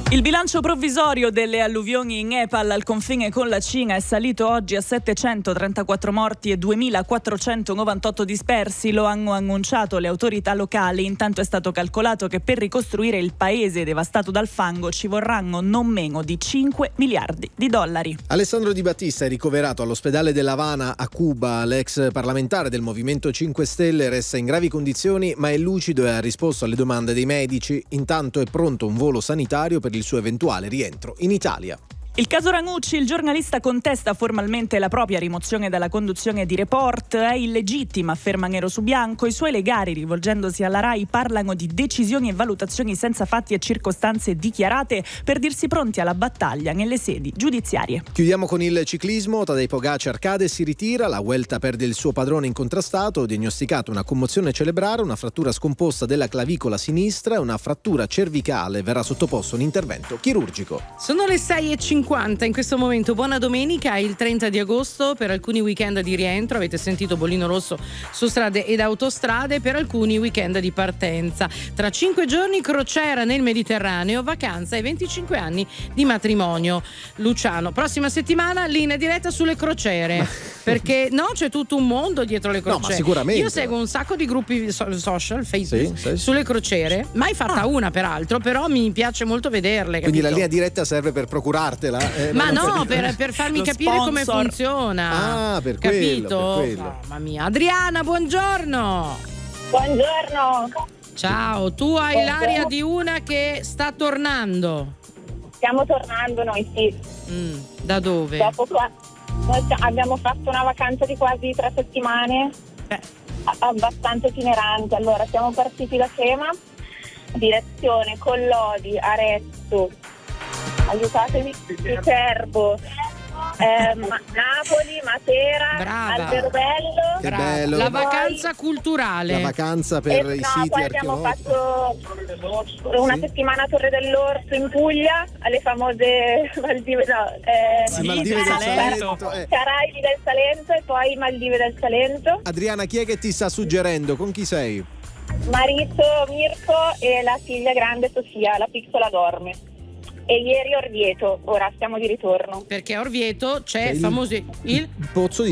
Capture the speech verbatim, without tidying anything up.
Il bilancio provvisorio delle alluvioni in Nepal al confine con la Cina è salito oggi a settecentotrentaquattro morti e duemilaquattrocentonovantotto dispersi, lo hanno annunciato le autorità locali. Intanto è stato calcolato che per ricostruire il paese devastato dal fango ci vorranno non meno di cinque miliardi di dollari. Alessandro Di Battista è ricoverato all'ospedale dell'Havana a Cuba. L'ex parlamentare del Movimento cinque Stelle resta in gravi condizioni ma è lucido e ha risposto alle domande dei medici. Intanto è pronto un volo sanitario per il suo eventuale rientro in Italia. Il caso Ranucci, il giornalista contesta formalmente la propria rimozione dalla conduzione di Report. È illegittima, afferma nero su bianco. I suoi legali, rivolgendosi alla RAI, parlano di decisioni e valutazioni senza fatti e circostanze dichiarate per dirsi pronti alla battaglia nelle sedi giudiziarie. Chiudiamo con il ciclismo. Tadej Pogacar cade e si ritira. La Vuelta perde il suo padrone incontrastato. Diagnosticato una commozione cerebrale, una frattura scomposta della clavicola sinistra e una frattura cervicale. Verrà sottoposto a un intervento chirurgico. Sono le sei e cinquanta in questo momento. Buona domenica, il trenta di agosto. Per alcuni weekend di rientro, avete sentito bollino rosso su strade ed autostrade, per alcuni weekend di partenza. Tra cinque giorni crociera nel Mediterraneo, vacanza e venticinque anni di matrimonio. Luciano, prossima settimana linea diretta sulle crociere, perché no, c'è tutto un mondo dietro le crociere. No, ma sicuramente. Io seguo un sacco di gruppi social, Facebook, sì, sì. sulle crociere, mai fatta ah. una peraltro, però mi piace molto vederle. Quindi capito? la linea diretta serve per procurartela. Eh, Ma no, per, per farmi Lo capire sponsor. come funziona. Ah, per capito? quello, per quello. Oh, mamma mia. Adriana, buongiorno. Buongiorno. Ciao, tu hai Buongiorno. l'aria di una che sta tornando. Stiamo tornando noi, sì. Mm, da dove? Dopo qua, noi st- abbiamo fatto una vacanza di quasi tre settimane, Eh. a- abbastanza itinerante. Allora, siamo partiti da Crema, direzione Collodi, Arezzo, aiutatemi, Viterbo, ehm, Napoli, Matera, Brava. Alberobello. Che Brava. bello. La Poi- vacanza culturale. La vacanza per E i no, siti poi abbiamo archeologici. fatto una Sì. settimana a Torre dell'Orso in Puglia, alle famose Maldive, no, eh, Sì, Maldive del Salento. Salento. eh. Caraibi del Salento e poi Maldive del Salento. Adriana, chi è che ti sta suggerendo? Con chi sei? Marito Mirko e la figlia grande Sofia, la piccola dorme. E ieri Orvieto, ora siamo di ritorno. Perché a Orvieto c'è Il- famosi il il pozzo di